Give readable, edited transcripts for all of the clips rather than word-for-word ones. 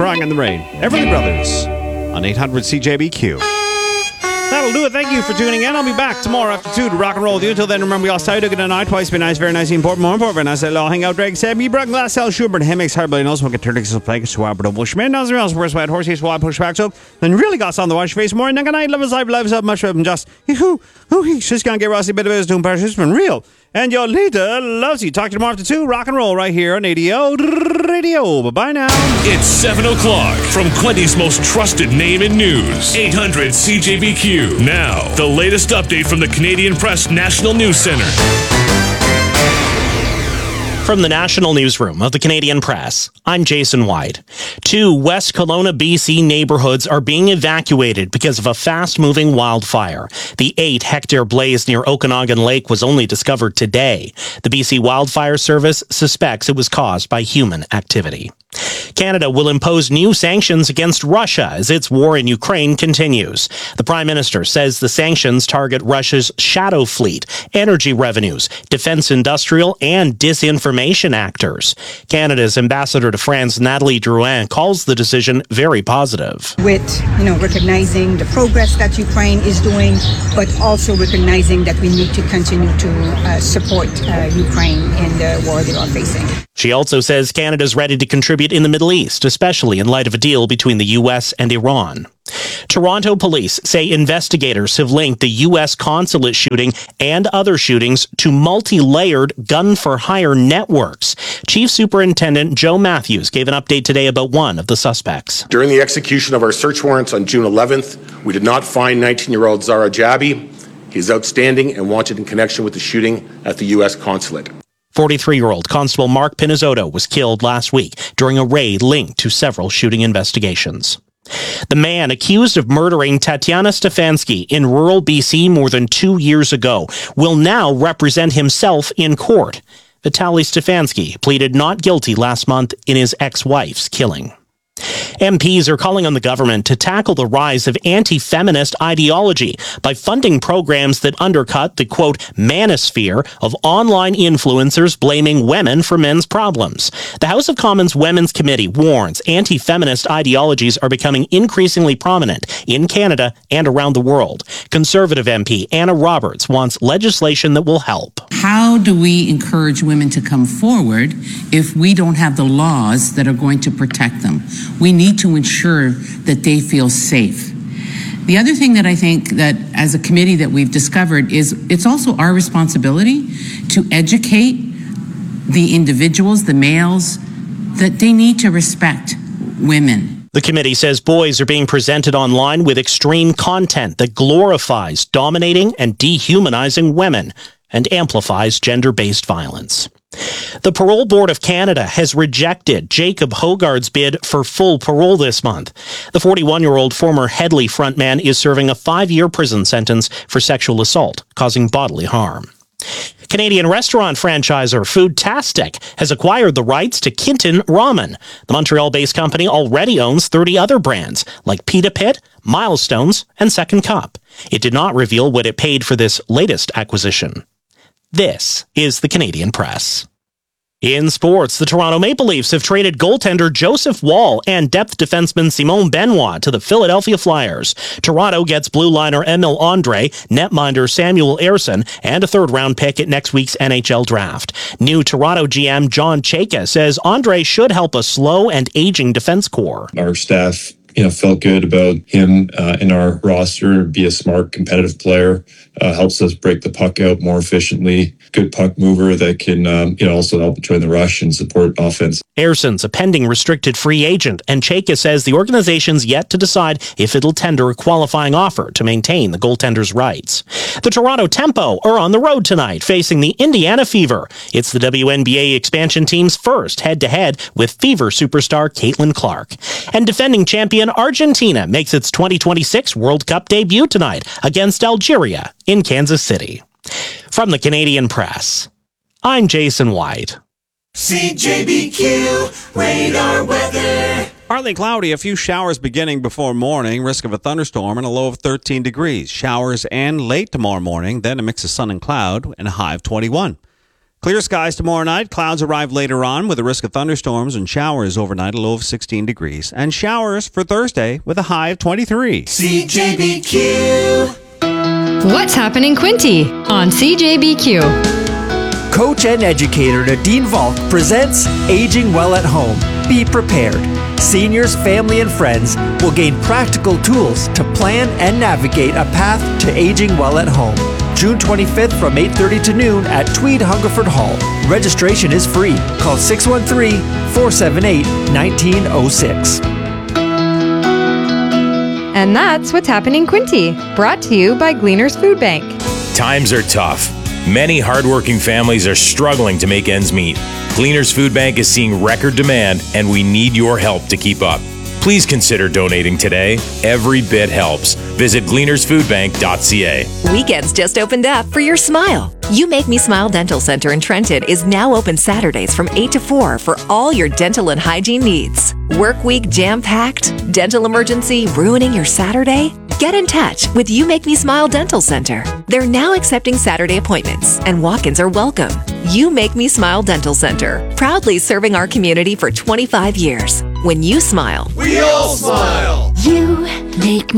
Crying in the Rain. Everly Brothers on 800 CJBQ. That'll do it. Thank you for tuning in. I'll be back tomorrow after 2 to rock and roll with you. Until then, remember, we all started good night. Twice be nice, very nice, important, more important, very nice. I'll hang out, Drag Sam, Brug, Glass, Hell, Schubert, Hemmings, Hardly knows what can turn to play, swab, but Bushman, nothing else, where's white horse, swab, push back, so then really got on the wash face more. And then, good night, love his lives up much of them just, he's just gonna get Rossi a bit of his doing parachutes. It's been real. And your leader loves you. Talk to you tomorrow after 2. Rock and roll right here on ADO Radio. Bye-bye now. It's 7 o'clock from Quinty's most trusted name in news. 800 CJBQ. Now, the latest update from the Canadian Press National News Centre. From the National Newsroom of the Canadian Press, I'm Jason White. 2 West Kelowna, BC neighborhoods are being evacuated because of a fast-moving wildfire. The 8-hectare blaze near Okanagan Lake was only discovered today. The BC Wildfire Service suspects it was caused by human activity. Canada will impose new sanctions against Russia as its war in Ukraine continues. The Prime Minister says the sanctions target Russia's shadow fleet, energy revenues, defense industrial, and disinformation actors. Canada's ambassador to France, Nathalie Drouin, calls the decision very positive. With, recognizing the progress that Ukraine is doing, but also recognizing that we need to continue to support Ukraine in the war they are facing. She also says Canada's ready to contribute in the Middle East, especially in light of a deal between the U.S. and Iran. Toronto police say investigators have linked the U.S. consulate shooting and other shootings to multi-layered gun-for-hire networks. Chief Superintendent Joe Matthews gave an update today about one of the suspects. During the execution of our search warrants on June 11th, we did not find 19-year-old Zara Jabi. He is outstanding and wanted in connection with the shooting at the U.S. consulate. 43-year-old Constable Mark Pinizotto was killed last week during a raid linked to several shooting investigations. The man accused of murdering Tatiana Stefanski in rural BC more than 2 years ago will now represent himself in court. Vitaly Stefanski pleaded not guilty last month in his ex-wife's killing. MPs are calling on the government to tackle the rise of anti-feminist ideology by funding programs that undercut the, quote, manosphere of online influencers blaming women for men's problems. The House of Commons Women's Committee warns anti-feminist ideologies are becoming increasingly prominent in Canada and around the world. Conservative MP Anna Roberts wants legislation that will help. How do we encourage women to come forward if we don't have the laws that are going to protect them? We need to ensure that they feel safe. The other thing that I think that as a committee that we've discovered is it's also our responsibility to educate the individuals, the males, that they need to respect women. The committee says boys are being presented online with extreme content that glorifies dominating and dehumanizing women and amplifies gender-based violence. The Parole Board of Canada has rejected Jacob Hogarth's bid for full parole this month. The 41-year-old former Headley frontman is serving a 5-year prison sentence for sexual assault, causing bodily harm. Canadian restaurant franchisor Foodtastic has acquired the rights to Kinton Ramen. The Montreal-based company already owns 30 other brands, like Pita Pit, Milestones, and Second Cup. It did not reveal what it paid for this latest acquisition. This is the Canadian Press. In sports, the Toronto Maple Leafs have traded goaltender Joseph Woll and depth defenseman Simon Benoit to the Philadelphia Flyers. Toronto gets blue liner Emil Andre, netminder Samuel Ersson, and a third-round pick at next week's NHL draft. New Toronto GM John Chayka says Andre should help a slow and aging defense core. Our staff felt good about him in our roster, be a smart, competitive player, helps us break the puck out more efficiently, good puck mover that can, also help join the rush and support offense. Ersson's a pending restricted free agent, and Chayka says the organization's yet to decide if it'll tender a qualifying offer to maintain the goaltender's rights. The Toronto Tempo are on the road tonight, facing the Indiana Fever. It's the WNBA expansion team's first head-to-head with Fever superstar Caitlin Clark. And defending champion Argentina makes its 2026 World Cup debut tonight against Algeria in Kansas City. From the Canadian Press, I'm Jason White. CJBQ Radar Weather. Partly cloudy, a few showers beginning before morning, risk of a thunderstorm and a low of 13 degrees. Showers and late tomorrow morning, then a mix of sun and cloud and a high of 21. Clear skies tomorrow night. Clouds arrive later on with a risk of thunderstorms and showers overnight, a low of 16 degrees. And showers for Thursday with a high of 23. CJBQ. What's happening, Quinty, on CJBQ? Coach and educator Nadine Volk presents Aging Well at Home. Be prepared. Seniors, family, and friends will gain practical tools to plan and navigate a path to aging well at home. June 25th from 8:30 to noon at Tweed Hungerford Hall. Registration is free. Call 613-478-1906. And that's What's Happening, Quinty, brought to you by Gleaners Food Bank. Times are tough. Many hardworking families are struggling to make ends meet. Gleaners Food Bank is seeing record demand, and we need your help to keep up. Please consider donating today. Every bit helps. Visit gleanersfoodbank.ca. Weekends just opened up for your smile. You Make Me Smile Dental Center in Trenton is now open Saturdays from 8 to 4 for all your dental and hygiene needs. Work week jam-packed? Dental emergency ruining your Saturday? Get in touch with You Make Me Smile Dental Center. They're now accepting Saturday appointments, and walk-ins are welcome. You Make Me Smile Dental Center, proudly serving our community for 25 years. When you smile, we all smile. You Make Me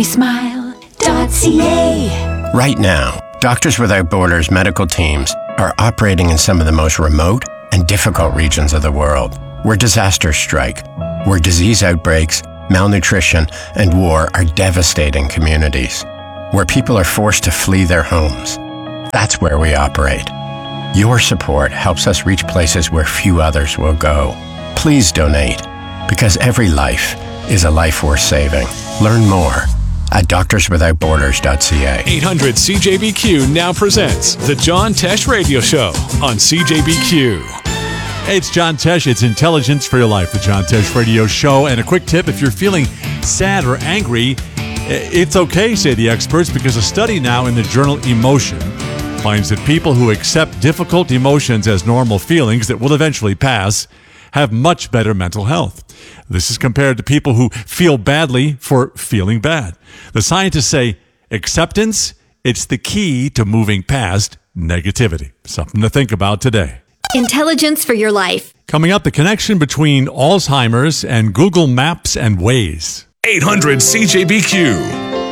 Smile.ca. Right now, Doctors Without Borders medical teams are operating in some of the most remote and difficult regions of the world, where disasters strike, where disease outbreaks, malnutrition, and war are devastating communities, where people are forced to flee their homes. That's where we operate. Your support helps us reach places where few others will go. Please donate, because every life is a life worth saving. Learn more at doctorswithoutborders.ca. 800 CJBQ now presents the John Tesh Radio Show on CJBQ. Hey, it's John Tesh. It's Intelligence for Your Life, the John Tesh Radio Show. And a quick tip, if you're feeling sad or angry, it's okay, say the experts, because a study now in the journal Emotion finds that people who accept difficult emotions as normal feelings that will eventually pass have much better mental health. This is compared to people who feel badly for feeling bad. The scientists say acceptance, it's the key to moving past negativity. Something to think about today. Intelligence for Your Life. Coming up, the connection between Alzheimer's and Google Maps and Waze. 800 CJBQ.